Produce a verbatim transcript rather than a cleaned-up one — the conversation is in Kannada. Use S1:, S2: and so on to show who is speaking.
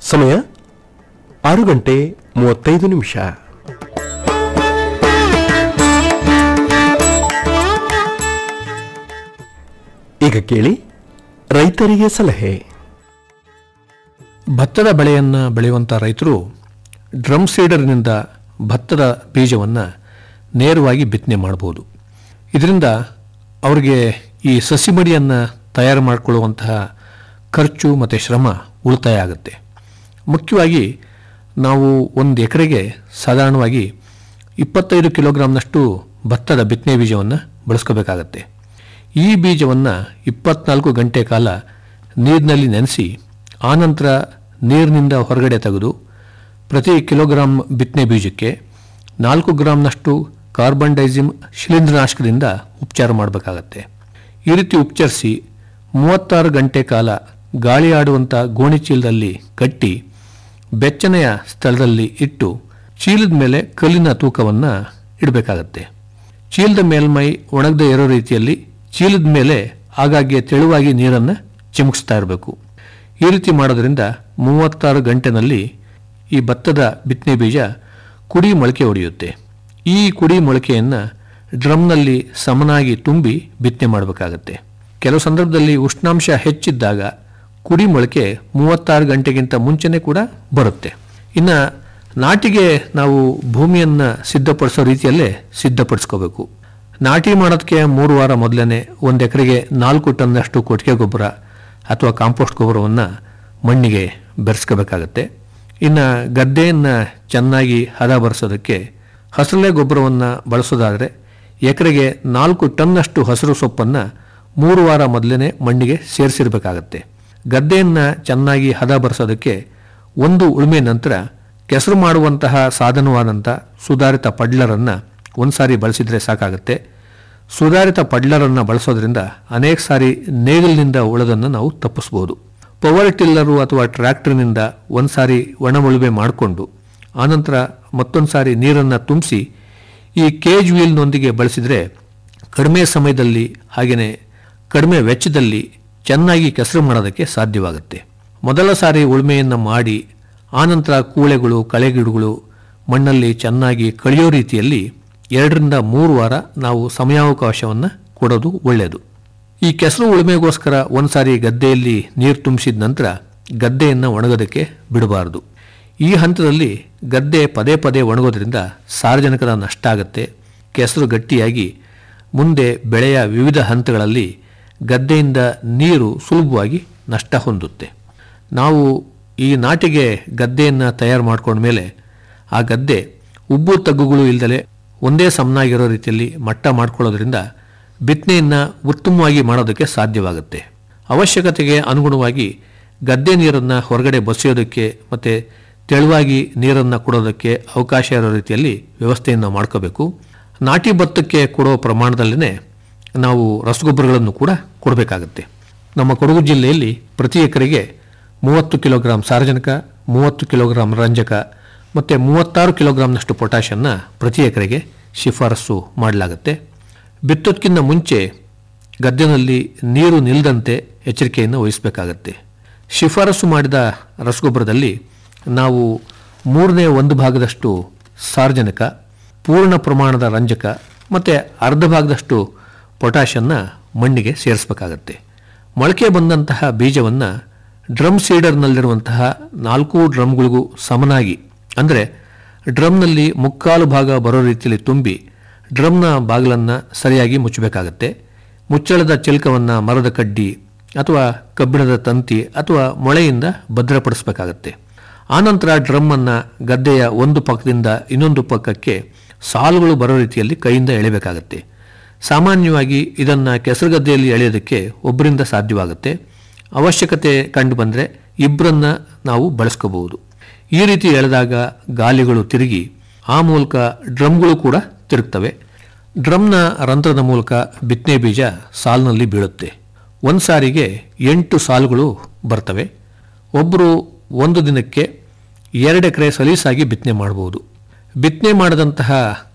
S1: ಸಮಯ ಆರು ಗಂಟೆ ಮೂವತ್ತೈದು ನಿಮಿಷ. ಈಗ ಕೇಳಿ ರೈತರಿಗೆ ಸಲಹೆ.
S2: ಭತ್ತದ ಬೆಳೆಯನ್ನು ಬೆಳೆಯುವಂಥ ರೈತರು ಡ್ರಮ್ ಸೀಡರ್ನಿಂದ ಭತ್ತದ ಬೀಜವನ್ನು ನೇರವಾಗಿ ಬಿತ್ತನೆ ಮಾಡ್ಬೋದು. ಇದರಿಂದ ಅವರಿಗೆ ಈ ಸಸಿ ಮಡಿಯನ್ನು ತಯಾರು ಮಾಡಿಕೊಳ್ಳುವಂತಹ ಖರ್ಚು ಮತ್ತು ಶ್ರಮ ಉಳಿತಾಯ ಆಗುತ್ತೆ. ಮುಖ್ಯವಾಗಿ ನಾವು ಒಂದು ಎಕರೆಗೆ ಸಾಧಾರಣವಾಗಿ ಇಪ್ಪತ್ತೈದು ಕಿಲೋಗ್ರಾಮ್ನಷ್ಟು ಭತ್ತದ ಬಿತ್ತನೆ ಬೀಜವನ್ನು ಬಳಸ್ಕೋಬೇಕಾಗತ್ತೆ. ಈ ಬೀಜವನ್ನು ಇಪ್ಪತ್ನಾಲ್ಕು ಗಂಟೆ ಕಾಲ ನೀರಿನಲ್ಲಿ ನೆನೆಸಿ ಆನಂತರ ನೀರಿನಿಂದ ಹೊರಗಡೆ ತೆಗೆದು ಪ್ರತಿ ಕಿಲೋಗ್ರಾಂ ಬಿತ್ತನೆ ಬೀಜಕ್ಕೆ ನಾಲ್ಕು ಗ್ರಾಮ್ನಷ್ಟು ಕಾರ್ಬನ್ ಡೈಸಿಮ್ ಶಿಲೀಂಧ್ರನಾಶಕದಿಂದ ಉಪಚಾರ ಮಾಡಬೇಕಾಗತ್ತೆ. ಈ ರೀತಿ ಉಪಚರಿಸಿ ಮೂವತ್ತಾರು ಗಂಟೆ ಕಾಲ ಗಾಳಿ ಆಡುವಂಥ ಗೋಣಿ ಚೀಲದಲ್ಲಿ ಕಟ್ಟಿ ಬೆಚ್ಚನೆಯ ಸ್ಥಳದಲ್ಲಿ ಇಟ್ಟು ಚೀಲದ ಮೇಲೆ ಕಲ್ಲಿನ ತೂಕವನ್ನು ಇಡಬೇಕಾಗತ್ತೆ. ಚೀಲದ ಮೇಲ್ಮೈ ಒಣಗದೇ ಇರೋ ರೀತಿಯಲ್ಲಿ ಚೀಲದ ಮೇಲೆ ಆಗಾಗ್ಗೆ ತೆಳುವಾಗಿ ನೀರನ್ನು ಚಿಮುಕಿಸ್ತಾ ಇರಬೇಕು. ಈ ರೀತಿ ಮಾಡೋದ್ರಿಂದ ಮೂವತ್ತಾರು ಗಂಟೆನಲ್ಲಿ ಈ ಭತ್ತದ ಬಿತ್ತನೆ ಬೀಜ ಕುಡಿ ಮೊಳಕೆ ಹೊಡೆಯುತ್ತೆ. ಈ ಕುಡಿ ಮೊಳಕೆಯನ್ನು ಡ್ರಮ್ನಲ್ಲಿ ಸಮನಾಗಿ ತುಂಬಿ ಬಿತ್ತನೆ ಮಾಡಬೇಕಾಗತ್ತೆ. ಕೆಲವು ಸಂದರ್ಭದಲ್ಲಿ ಉಷ್ಣಾಂಶ ಹೆಚ್ಚಿದ್ದಾಗ ಕುಡಿ ಮೊಳಕೆ ಮೂವತ್ತಾರು ಗಂಟೆಗಿಂತ ಮುಂಚೆನೇ ಕೂಡ ಬರುತ್ತೆ. ಇನ್ನು ನಾಟಿಗೆ ನಾವು ಭೂಮಿಯನ್ನು ಸಿದ್ಧಪಡಿಸೋ ರೀತಿಯಲ್ಲೇ ಸಿದ್ಧಪಡಿಸ್ಕೋಬೇಕು. ನಾಟಿ ಮಾಡೋದಕ್ಕೆ ಮೂರು ವಾರ ಮೊದಲೇ ಒಂದು ಎಕರೆಗೆ ನಾಲ್ಕು ಟನ್ನಷ್ಟು ಕೊಟ್ಟಿಗೆ ಗೊಬ್ಬರ ಅಥವಾ ಕಾಂಪೋಸ್ಟ್ ಗೊಬ್ಬರವನ್ನು ಮಣ್ಣಿಗೆ ಬೆರೆಸ್ಕೋಬೇಕಾಗತ್ತೆ. ಇನ್ನು ಗದ್ದೆಯನ್ನು ಚೆನ್ನಾಗಿ ಹದ ಬರೆಸೋದಕ್ಕೆ ಹಸರಲೆ ಗೊಬ್ಬರವನ್ನು ಬಳಸೋದಾದರೆ ಎಕರೆಗೆ ನಾಲ್ಕು ಟನ್ನಷ್ಟು ಹಸಿರು ಸೊಪ್ಪನ್ನು ಮೂರು ವಾರ ಮೊದಲೇ ಮಣ್ಣಿಗೆ ಸೇರಿಸಿರಬೇಕಾಗತ್ತೆ. ಗದ್ದೆಯನ್ನು ಚೆನ್ನಾಗಿ ಹದ ಬರೆಸೋದಕ್ಕೆ ಒಂದು ಉಳುಮೆ ನಂತರ ಕೆಸರು ಮಾಡುವಂತಹ ಸಾಧನವಾದಂಥ ಸುಧಾರಿತ ಪಡ್ಲರನ್ನು ಒಂದು ಸಾರಿ ಬಳಸಿದರೆ ಸಾಕಾಗುತ್ತೆ. ಸುಧಾರಿತ ಪಡ್ಲರನ್ನು ಬಳಸೋದ್ರಿಂದ ಅನೇಕ ಸಾರಿ ನೇಗಿಲಿನಿಂದ ಉಳೋದನ್ನು ನಾವು ತಪ್ಪಿಸ್ಬೋದು. ಪವರ್ ಟಿಲ್ಲರು ಅಥವಾ ಟ್ರ್ಯಾಕ್ಟರ್ನಿಂದ ಒಂದು ಸಾರಿ ಒಣ ಉಳುಮೆ ಮಾಡಿಕೊಂಡು ಆನಂತರ ಮತ್ತೊಂದು ಸಾರಿ ನೀರನ್ನು ತುಂಬಿಸಿ ಈ ಕೇಜ್ ವೀಲ್ನೊಂದಿಗೆ ಬಳಸಿದರೆ ಕಡಿಮೆ ಸಮಯದಲ್ಲಿ ಹಾಗೆಯೇ ಕಡಿಮೆ ವೆಚ್ಚದಲ್ಲಿ ಚೆನ್ನಾಗಿ ಕೆಸರು ಮಾಡೋದಕ್ಕೆ ಸಾಧ್ಯವಾಗುತ್ತೆ. ಮೊದಲ ಸಾರಿ ಉಳುಮೆಯನ್ನು ಮಾಡಿ ಆನಂತರ ಕೂಳೆಗಳು ಕಳೆಗಿಡಗಳು ಮಣ್ಣಲ್ಲಿ ಚೆನ್ನಾಗಿ ಕಳೆಯೋ ರೀತಿಯಲ್ಲಿ ಎರಡರಿಂದ ಮೂರು ವಾರ ನಾವು ಸಮಯಾವಕಾಶವನ್ನು ಕೊಡೋದು ಒಳ್ಳೆಯದು. ಈ ಕೆಸರು ಉಳುಮೆಗೋಸ್ಕರ ಒಂದು ಸಾರಿ ಗದ್ದೆಯಲ್ಲಿ ನೀರು ತುಂಬಿಸಿದ ನಂತರ ಗದ್ದೆಯನ್ನು ಒಣಗೋದಕ್ಕೆ ಬಿಡಬಾರದು. ಈ ಹಂತದಲ್ಲಿ ಗದ್ದೆ ಪದೇ ಪದೇ ಒಣಗೋದ್ರಿಂದ ಸಾರಜನಕದ ನಷ್ಟ ಆಗುತ್ತೆ. ಕೆಸರು ಗಟ್ಟಿಯಾಗಿ ಮುಂದೆ ಬೆಳೆಯ ವಿವಿಧ ಹಂತಗಳಲ್ಲಿ ಗದ್ದೆಯಿಂದ ನೀರು ಸುಲಭವಾಗಿ ನಷ್ಟ ಹೊಂದುತ್ತೆ. ನಾವು ಈ ನಾಟಿಗೆ ಗದ್ದೆಯನ್ನು ತಯಾರು ಮಾಡ್ಕೊಂಡ್ಮೇಲೆ ಆ ಗದ್ದೆ ಉಬ್ಬು ತಗ್ಗುಗಳು ಇಲ್ಲದೆ ಒಂದೇ ಸಮನಾಗಿರೋ ರೀತಿಯಲ್ಲಿ ಮಟ್ಟ ಮಾಡ್ಕೊಳ್ಳೋದ್ರಿಂದ ಬಿತ್ತನೆಯನ್ನು ಉತ್ತಮವಾಗಿ ಮಾಡೋದಕ್ಕೆ ಸಾಧ್ಯವಾಗುತ್ತೆ. ಅವಶ್ಯಕತೆಗೆ ಅನುಗುಣವಾಗಿ ಗದ್ದೆ ನೀರನ್ನು ಹೊರಗಡೆ ಬಸಿಯೋದಕ್ಕೆ ಮತ್ತು ತೆಳುವಾಗಿ ನೀರನ್ನು ಕೊಡೋದಕ್ಕೆ ಅವಕಾಶ ಇರೋ ರೀತಿಯಲ್ಲಿ ವ್ಯವಸ್ಥೆಯನ್ನು ಮಾಡ್ಕೋಬೇಕು. ನಾಟಿ ಭತ್ತಕ್ಕೆ ಕೊಡೋ ಪ್ರಮಾಣದಲ್ಲೇ ನಾವು ರಸಗೊಬ್ಬರಗಳನ್ನು ಕೂಡ ಕೊಡಬೇಕಾಗುತ್ತೆ. ನಮ್ಮ ಕೊಡಗು ಜಿಲ್ಲೆಯಲ್ಲಿ ಪ್ರತಿ ಎಕರೆಗೆ ಮೂವತ್ತು ಕಿಲೋಗ್ರಾಂ ಸಾರಜನಕ, ಮೂವತ್ತು ಕಿಲೋಗ್ರಾಂ ರಂಜಕ ಮತ್ತು ಮೂವತ್ತಾರು ಕಿಲೋಗ್ರಾಂನಷ್ಟು ಪೊಟ್ಯಾಷನ್ನು ಪ್ರತಿ ಎಕರೆಗೆ ಶಿಫಾರಸು ಮಾಡಲಾಗುತ್ತೆ. ಬಿತ್ತೋದಕ್ಕಿಂತ ಮುಂಚೆ ಗದ್ದೆನಲ್ಲಿ ನೀರು ನಿಲ್ಲದಂತೆ ಎಚ್ಚರಿಕೆಯನ್ನು ವಹಿಸಬೇಕಾಗತ್ತೆ. ಶಿಫಾರಸು ಮಾಡಿದ ರಸಗೊಬ್ಬರದಲ್ಲಿ ನಾವು ಮೂರನೇ ಒಂದು ಭಾಗದಷ್ಟು ಸಾರಜನಕ, ಪೂರ್ಣ ಪ್ರಮಾಣದ ರಂಜಕ ಮತ್ತು ಅರ್ಧ ಭಾಗದಷ್ಟು ಪೊಟ್ಯಾಷನ್ನು ಮಣ್ಣಿಗೆ ಸೇರಿಸಬೇಕಾಗತ್ತೆ. ಮೊಳಕೆ ಬಂದಂತಹ ಬೀಜವನ್ನು ಡ್ರಮ್ ಸೀಡರ್ನಲ್ಲಿರುವಂತಹ ನಾಲ್ಕು ಡ್ರಮ್ಗಳಿಗೂ ಸಮನಾಗಿ ಅಂದರೆ ಡ್ರಮ್ನಲ್ಲಿ ಮುಕ್ಕಾಲು ಭಾಗ ಬರೋ ರೀತಿಯಲ್ಲಿ ತುಂಬಿ ಡ್ರಮ್ನ ಬಾಗಿಲನ್ನು ಸರಿಯಾಗಿ ಮುಚ್ಚಬೇಕಾಗತ್ತೆ. ಮುಚ್ಚಳದ ಚಿಲ್ಕವನ್ನು ಮರದ ಕಡ್ಡಿ ಅಥವಾ ಕಬ್ಬಿಣದ ತಂತಿ ಅಥವಾ ಮೊಳೆಯಿಂದ ಭದ್ರಪಡಿಸಬೇಕಾಗತ್ತೆ. ಆನಂತರ ಡ್ರಮ್ಮನ್ನು ಗದ್ದೆಯ ಒಂದು ಪಕ್ಕದಿಂದ ಇನ್ನೊಂದು ಪಕ್ಕಕ್ಕೆ ಸಾಲುಗಳು ಬರೋ ರೀತಿಯಲ್ಲಿ ಕೈಯಿಂದ ಎಳೆಯಬೇಕಾಗತ್ತೆ. ಸಾಮಾನ್ಯವಾಗಿ ಇದನ್ನು ಕೆಸರುಗದ್ದೆಯಲ್ಲಿ ಎಳೆಯೋದಕ್ಕೆ ಒಬ್ಬರಿಂದ ಸಾಧ್ಯವಾಗುತ್ತೆ. ಅವಶ್ಯಕತೆ ಕಂಡು ಬಂದರೆ ಇಬ್ಬರನ್ನು ನಾವು ಬಳಸ್ಕೋಬಹುದು. ಈ ರೀತಿ ಎಳೆದಾಗ ಗಾಲಿಗಳು ತಿರುಗಿ ಆ ಮೂಲಕ ಡ್ರಮ್ಗಳು ಕೂಡ ತಿರುಗ್ತವೆ. ಡ್ರಮ್ನ ರಂಧ್ರದ ಮೂಲಕ ಬಿತ್ತನೆ ಬೀಜ ಸಾಲಿನಲ್ಲಿ ಬೀಳುತ್ತೆ. ಒಂದು ಸಾರಿಗೆ ಎಂಟು ಸಾಲುಗಳು ಬರ್ತವೆ. ಒಬ್ಬರು ಒಂದು ದಿನಕ್ಕೆ ಎರಡು ಎಕರೆ ಸಲೀಸಾಗಿ ಬಿತ್ತನೆ ಮಾಡಬಹುದು. ಬಿತ್ತನೆ ಮಾಡಿದಂತಹ